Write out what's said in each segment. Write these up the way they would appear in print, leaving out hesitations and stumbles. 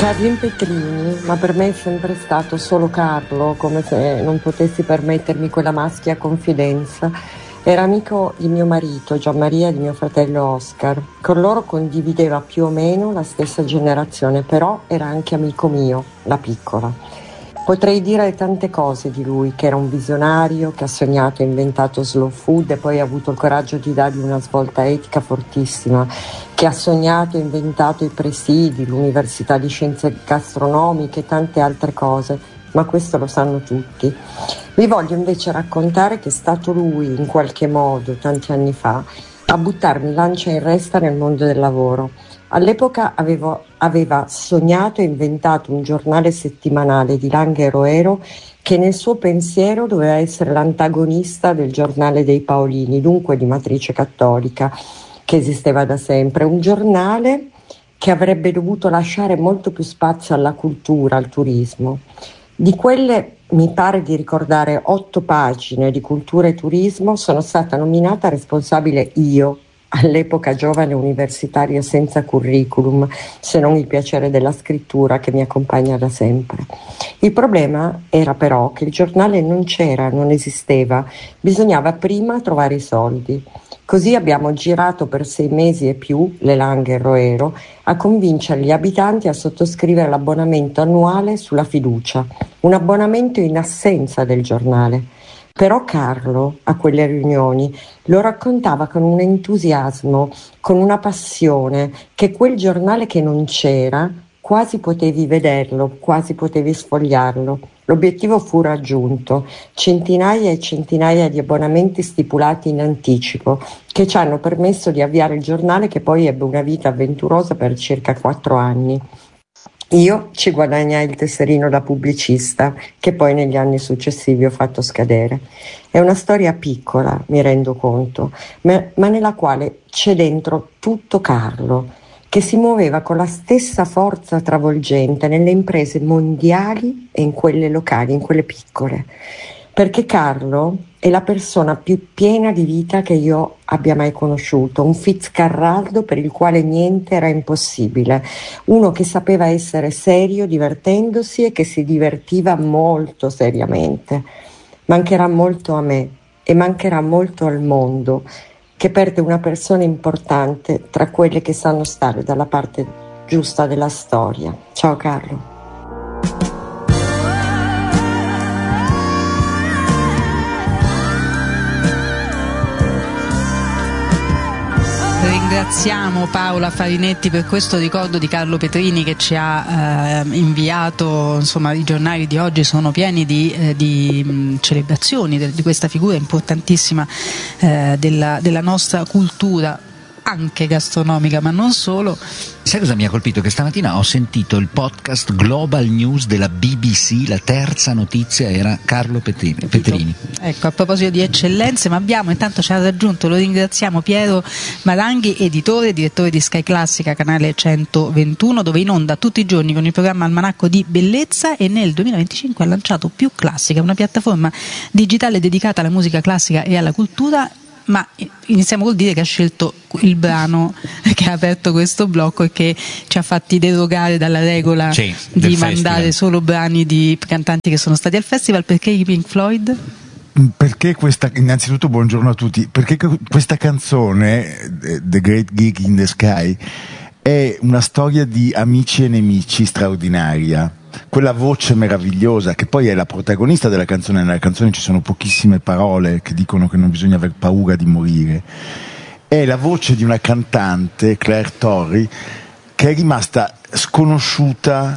Carlin Petrini, ma per me è sempre stato solo Carlo, come se non potessi permettermi quella maschia confidenza. Era amico di mio marito, Gianmaria, e di mio fratello Oscar. Con loro condivideva più o meno la stessa generazione, però era anche amico mio, la piccola. Potrei dire tante cose di lui, che era un visionario, che ha sognato e inventato slow food e poi ha avuto il coraggio di dargli una svolta etica fortissima, che ha sognato e inventato i presidi, l'università di scienze gastronomiche e tante altre cose, ma questo lo sanno tutti. Vi voglio invece raccontare che è stato lui, in qualche modo, tanti anni fa, a buttarmi lancia in resta nel mondo del lavoro. All'epoca aveva sognato e inventato un giornale settimanale di Langhe Roero che nel suo pensiero doveva essere l'antagonista del giornale dei Paolini, dunque di matrice cattolica, che esisteva da sempre. Un giornale che avrebbe dovuto lasciare molto più spazio alla cultura, al turismo. Di quelle, mi pare di ricordare, 8 pagine di cultura e turismo, sono stata nominata responsabile io, all'epoca giovane universitaria senza curriculum, se non il piacere della scrittura che mi accompagna da sempre. Il problema era però che il giornale non c'era, non esisteva, bisognava prima trovare i soldi. Così abbiamo girato per 6 mesi e più, le Langhe e Roero, a convincere gli abitanti a sottoscrivere l'abbonamento annuale sulla fiducia, un abbonamento in assenza del giornale. Però Carlo, a quelle riunioni, lo raccontava con un entusiasmo, con una passione, che quel giornale che non c'era, quasi potevi vederlo, quasi potevi sfogliarlo. L'obiettivo fu raggiunto, centinaia e centinaia di abbonamenti stipulati in anticipo, che ci hanno permesso di avviare il giornale che poi ebbe una vita avventurosa per circa 4 anni. Io ci guadagnai il tesserino da pubblicista, che poi negli anni successivi ho fatto scadere. È una storia piccola, mi rendo conto, ma nella quale c'è dentro tutto Carlo, che si muoveva con la stessa forza travolgente nelle imprese mondiali e in quelle locali, in quelle piccole. Perché Carlo è la persona più piena di vita che io abbia mai conosciuto, un Fitzcarraldo per il quale niente era impossibile, uno che sapeva essere serio divertendosi e che si divertiva molto seriamente. Mancherà molto a me e mancherà molto al mondo, che perde una persona importante tra quelle che sanno stare dalla parte giusta della storia. Ciao Carlo. Ringraziamo Paola Farinetti per questo ricordo di Carlo Petrini che ci ha inviato. Insomma, i giornali di oggi sono pieni di celebrazioni di questa figura importantissima della nostra cultura, anche gastronomica, ma non solo. Sai cosa mi ha colpito? Che stamattina ho sentito il podcast Global News della BBC, la terza notizia era Carlo Petrini. Ecco, a proposito di eccellenze, ma intanto ci ha raggiunto, lo ringraziamo, Piero Maranghi, editore, direttore di Sky Classica, canale 121, dove in onda tutti i giorni con il programma Almanacco di Bellezza, e nel 2025 ha lanciato Più Classica, una piattaforma digitale dedicata alla musica classica e alla cultura. Ma iniziamo col dire che ha scelto il brano che ha aperto questo blocco e che ci ha fatti derogare dalla regola di mandare solo brani di cantanti che sono stati al festival. Perché i Pink Floyd? Perché innanzitutto buongiorno a tutti, perché questa canzone, The Great Gig in the Sky, è una storia di amici e nemici straordinaria. Quella voce meravigliosa che poi è la protagonista della canzone. Nella canzone ci sono pochissime parole che dicono che non bisogna aver paura di morire. È la voce di una cantante, Claire Torrey, che è rimasta sconosciuta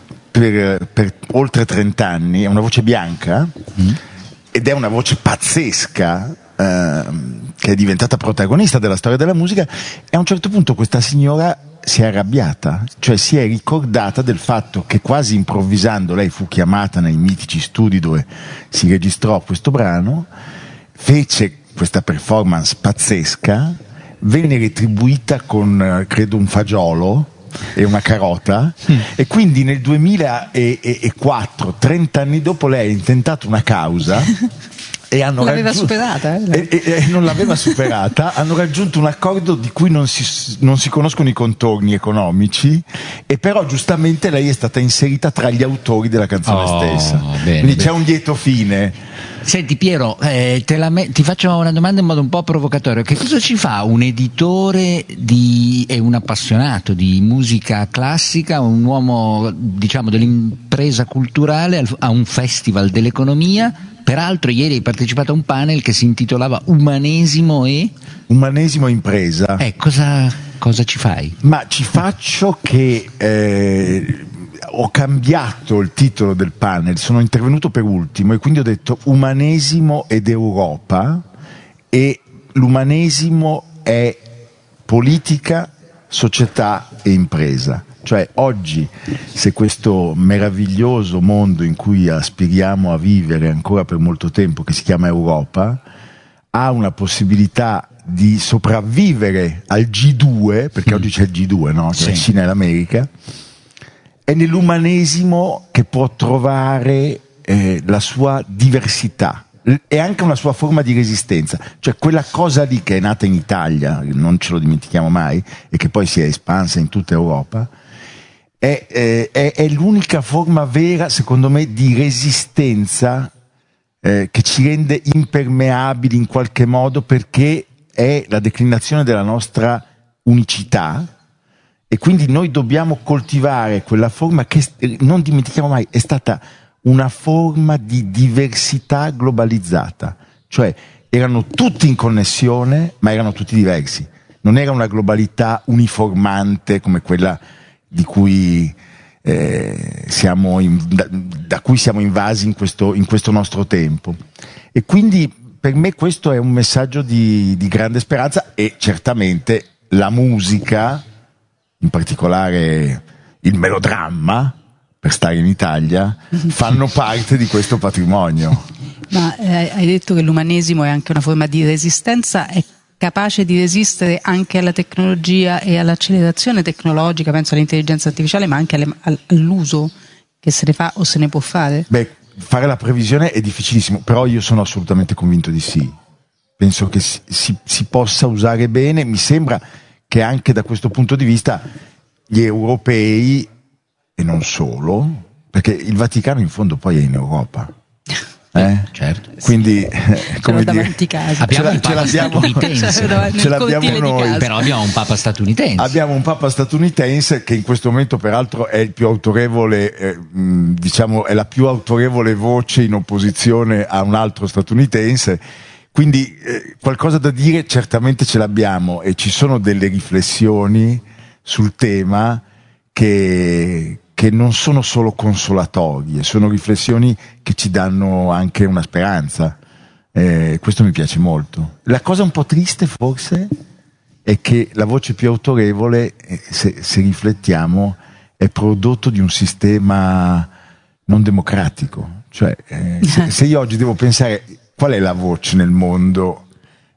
per oltre 30 anni. È una voce bianca ed è una voce pazzesca, che è diventata protagonista della storia della musica, e a un certo punto questa signora si è arrabbiata, cioè si è ricordata del fatto che quasi improvvisando lei fu chiamata nei mitici studi dove si registrò questo brano, fece questa performance pazzesca, venne retribuita con credo un fagiolo e una carota, e quindi nel 2004, 30 anni dopo, lei ha intentato una causa e hanno l'aveva superata, e non l'aveva superata, hanno raggiunto un accordo di cui non si conoscono i contorni economici, e però giustamente lei è stata inserita tra gli autori della canzone stessa. Bene, quindi c'è un lieto fine. Senti Piero, ti faccio una domanda in modo un po' provocatorio. Che cosa ci fa un editore e un appassionato di musica classica, un uomo diciamo dell'impresa culturale a un festival dell'economia? Peraltro ieri hai partecipato a un panel che si intitolava Umanesimo e Impresa. Cosa ci fai? Ma ci faccio che ho cambiato il titolo del panel, sono intervenuto per ultimo e quindi ho detto Umanesimo ed Europa, e l'umanesimo è politica, società e impresa. Cioè oggi, se questo meraviglioso mondo in cui aspiriamo a vivere ancora per molto tempo, che si chiama Europa, ha una possibilità di sopravvivere al G2, perché oggi c'è il G2, no? C'è la Cina e l'America, è nell'umanesimo che può trovare la sua diversità e anche una sua forma di resistenza, cioè quella cosa lì che è nata in Italia, non ce lo dimentichiamo mai, e che poi si è espansa in tutta Europa, è l'unica forma vera, secondo me, di resistenza che ci rende impermeabili in qualche modo, perché è la declinazione della nostra unicità, e quindi noi dobbiamo coltivare quella forma che, non dimentichiamo mai, è stata una forma di diversità globalizzata, cioè erano tutti in connessione ma erano tutti diversi, non era una globalità uniformante come quella di cui da cui siamo invasi in questo nostro tempo. E quindi per me questo è un messaggio di grande speranza, e certamente la musica, in particolare il melodramma, per stare in Italia, fanno parte di questo patrimonio. Ma hai detto che l'umanesimo è anche una forma di resistenza, è capace di resistere anche alla tecnologia e all'accelerazione tecnologica, penso all'intelligenza artificiale, ma anche all'uso che se ne fa o se ne può fare? Beh, fare la previsione è difficilissimo, però io sono assolutamente convinto di sì. Penso che si possa usare bene. Mi sembra che anche da questo punto di vista gli europei, e non solo, perché il Vaticano in fondo poi è in Europa, certo. Quindi come dire, abbiamo un Papa statunitense, ce l'abbiamo noi, però abbiamo un Papa statunitense. Abbiamo un Papa statunitense che in questo momento peraltro è il più autorevole, diciamo è la più autorevole voce in opposizione a un altro statunitense. Quindi qualcosa da dire certamente ce l'abbiamo, e ci sono delle riflessioni sul tema che non sono solo consolatorie, sono riflessioni che ci danno anche una speranza. Questo mi piace molto. La cosa un po' triste forse è che la voce più autorevole, se riflettiamo, è prodotto di un sistema non democratico. Cioè, se io oggi devo pensare qual è la voce nel mondo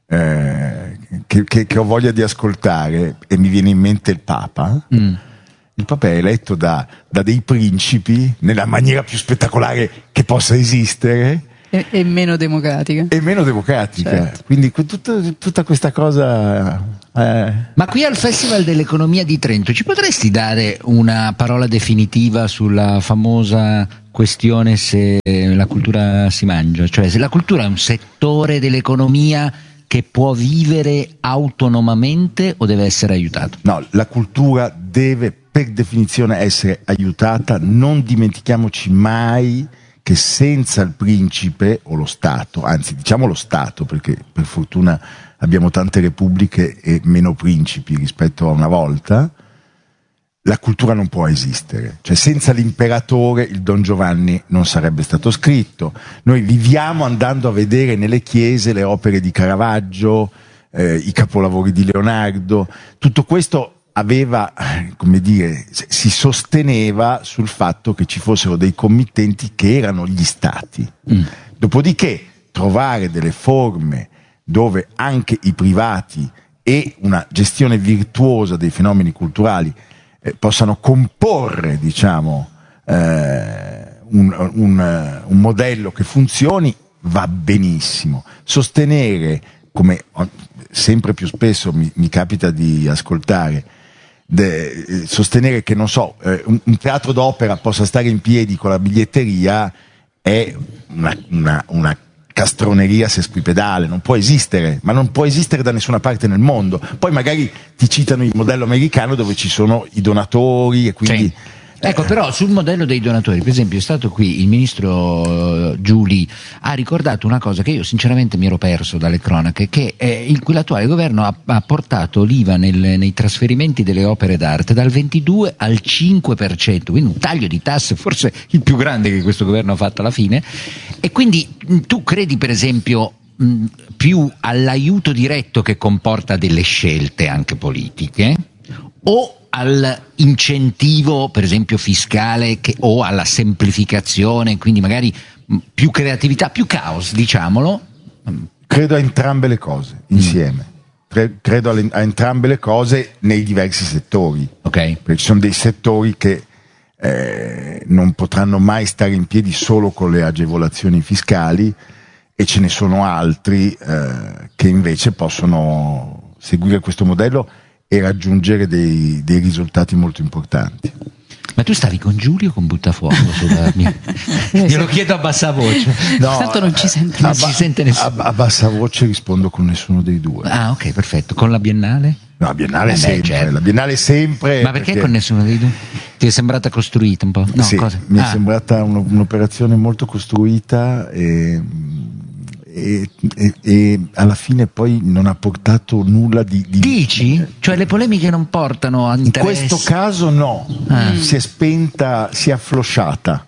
che ho voglia di ascoltare, e mi viene in mente il Papa. Il Papa è eletto da dei principi nella maniera più spettacolare che possa esistere, e meno democratica. Certo. Quindi tutta questa cosa. Ma qui al Festival dell'Economia di Trento ci potresti dare una parola definitiva sulla famosa questione se la cultura si mangia? Cioè, se la cultura è un settore dell'economia che può vivere autonomamente o deve essere aiutato? No, la cultura deve per definizione essere aiutata. Non dimentichiamoci mai che senza il principe o lo Stato, anzi diciamo lo Stato, perché per fortuna abbiamo tante repubbliche e meno principi rispetto a una volta, la cultura non può esistere. Cioè senza l'imperatore il Don Giovanni non sarebbe stato scritto. Noi viviamo andando a vedere nelle chiese le opere di Caravaggio, i capolavori di Leonardo. Tutto questo aveva, come dire, si sosteneva sul fatto che ci fossero dei committenti che erano gli stati. Dopodiché trovare delle forme dove anche i privati e una gestione virtuosa dei fenomeni culturali possano comporre, diciamo, un modello che funzioni, va benissimo. Sostenere, come sempre più spesso mi capita di ascoltare, sostenere che, non so, un teatro d'opera possa stare in piedi con la biglietteria è una castroneria sesquipedale, non può esistere, ma non può esistere da nessuna parte nel mondo. Poi magari ti citano il modello americano dove ci sono i donatori e quindi... Sì. Ecco, però sul modello dei donatori, per esempio, è stato qui il ministro Giuli, ha ricordato una cosa che io sinceramente mi ero perso dalle cronache, che l'attuale governo ha portato l'IVA nei trasferimenti delle opere d'arte dal 22 al 5%, quindi un taglio di tasse forse il più grande che questo governo ha fatto alla fine. E quindi tu credi, per esempio, più all'aiuto diretto che comporta delle scelte anche politiche, o all'incentivo, per esempio fiscale, o alla semplificazione, quindi magari più creatività, più caos, diciamolo? Credo a entrambe le cose insieme. Credo a entrambe le cose nei diversi settori. Okay. Perché ci sono dei settori che non potranno mai stare in piedi solo con le agevolazioni fiscali, e ce ne sono altri che invece possono seguire questo modello e raggiungere dei risultati molto importanti. Ma tu stavi con Giulio o con Buttafuoco? Glielo chiedo a bassa voce. No, tanto non ci sente nessuno. Si sente nessuno. A bassa voce rispondo con nessuno dei due. Ah, ok, perfetto. Con la Biennale? No, la Biennale sempre. Certo. La Biennale sempre. Ma perché con nessuno dei due? Ti è sembrata costruita un po'? No, sì, cosa? Mi è sembrata un'operazione molto costruita e alla fine poi non ha portato nulla di... Dici? Cioè le polemiche non portano a interesse? In questo caso no, si è spenta, si è afflosciata,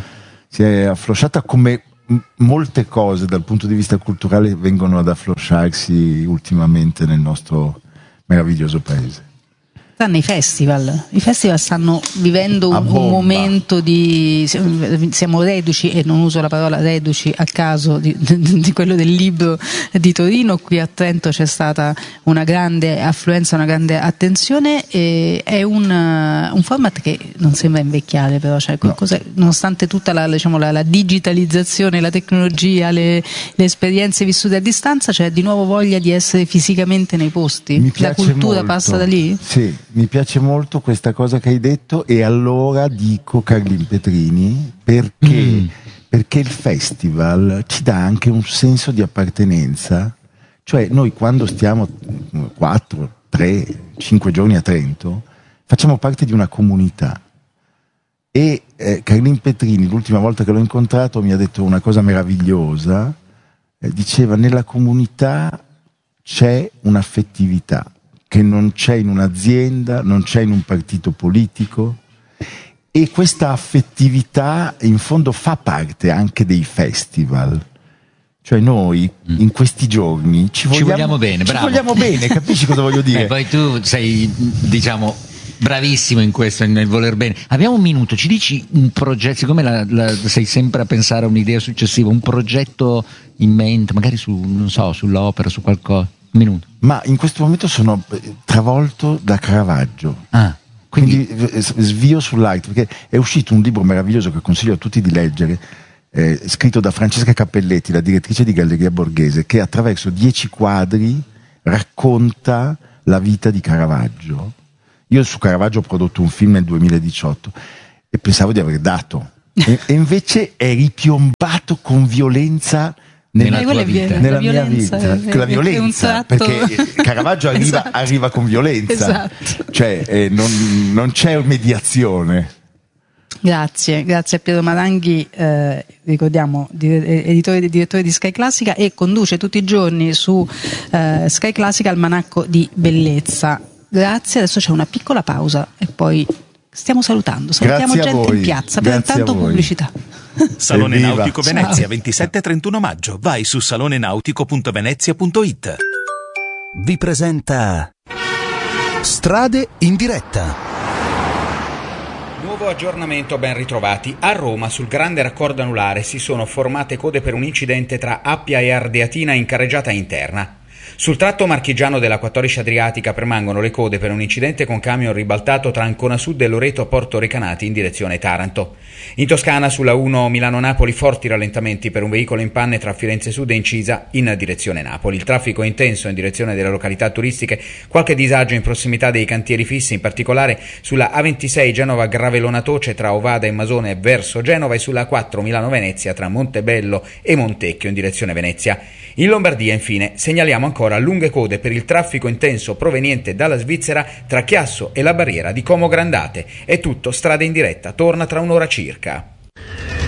come molte cose dal punto di vista culturale vengono ad afflosciarsi ultimamente nel nostro meraviglioso paese. Stanno i festival stanno vivendo un momento di... siamo reduci, e non uso la parola reduci a caso, di quello del libro di Torino. Qui a Trento c'è stata una grande affluenza, una grande attenzione, e è un format che non sembra invecchiare, però cioè, no. Nonostante tutta la digitalizzazione, la tecnologia, le esperienze vissute a distanza, c'è di nuovo voglia di essere fisicamente nei posti. La cultura molto. Passa da lì? Sì. Mi piace molto questa cosa che hai detto, e allora dico Carlin Petrini perché il festival ci dà anche un senso di appartenenza. Cioè noi quando stiamo 4, 3, 5 giorni a Trento facciamo parte di una comunità, e Carlin Petrini l'ultima volta che l'ho incontrato mi ha detto una cosa meravigliosa, diceva: nella comunità c'è un'affettività che non c'è in un'azienda, non c'è in un partito politico, e questa affettività in fondo fa parte anche dei festival. Cioè noi in questi giorni ci vogliamo bene, bravo. Ci vogliamo bene, capisci cosa voglio dire? Poi tu sei, diciamo, bravissimo in questo, nel voler bene. Abbiamo un minuto, ci dici un progetto, siccome sei sempre a pensare a un'idea successiva, un progetto in mente, magari sull'opera, su qualcosa. Minuto. Ma in questo momento sono travolto da Caravaggio. Quindi svio sull'arte, perché è uscito un libro meraviglioso che consiglio a tutti di leggere, scritto da Francesca Cappelletti, la direttrice di Galleria Borghese, che attraverso 10 quadri racconta la vita di Caravaggio. Io su Caravaggio ho prodotto un film nel 2018 e pensavo di aver dato, e invece è ripiombato con violenza nella tua vita, nella mia vita, la violenza, perché Caravaggio arriva con violenza, cioè non c'è mediazione. Grazie a Piero Maranghi, ricordiamo editore e direttore di Sky Classica, e conduce tutti i giorni su Sky Classica Almanacco di Bellezza. Grazie, adesso c'è una piccola pausa e poi stiamo salutiamo gente in piazza, per intanto pubblicità. Salone Nautico Venezia, 27-31 maggio. Vai su salonenautico.venezia.it. Vi presenta Strade in diretta. Nuovo aggiornamento, ben ritrovati. A Roma, sul grande raccordo anulare, si sono formate code per un incidente tra Appia e Ardeatina in carreggiata interna. Sul tratto marchigiano della 14 Adriatica permangono le code per un incidente con camion ribaltato tra Ancona Sud e Loreto a Porto Recanati in direzione Taranto. In Toscana sulla 1 Milano-Napoli forti rallentamenti per un veicolo in panne tra Firenze Sud e Incisa in direzione Napoli. Il traffico è intenso in direzione delle località turistiche, qualche disagio in prossimità dei cantieri fissi, in particolare sulla A26 Genova-Gravelona-Toce tra Ovada e Masone verso Genova e sulla 4 Milano-Venezia tra Montebello e Montecchio in direzione Venezia. In Lombardia, infine, segnaliamo ancora lunghe code per il traffico intenso proveniente dalla Svizzera tra Chiasso e la barriera di Como Grandate. È tutto, strada in diretta, torna tra un'ora circa.